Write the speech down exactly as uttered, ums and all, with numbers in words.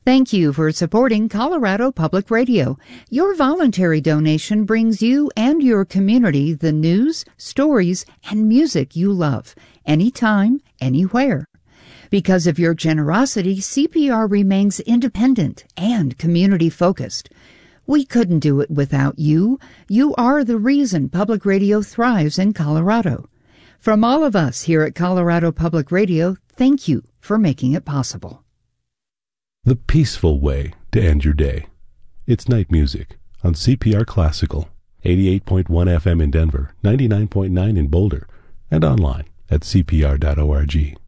Thank you for supporting Colorado Public Radio. Your voluntary donation brings you and your community the news, stories, and music you love, anytime, anywhere. Because of your generosity, C P R remains independent and community-focused. We couldn't do it without you. You are the reason public radio thrives in Colorado. From all of us here at Colorado Public Radio, thank you for making it possible. The peaceful way to end your day. It's night music on C P R Classical, eighty-eight point one F M in Denver, ninety-nine point nine in Boulder, and online at c p r dot org.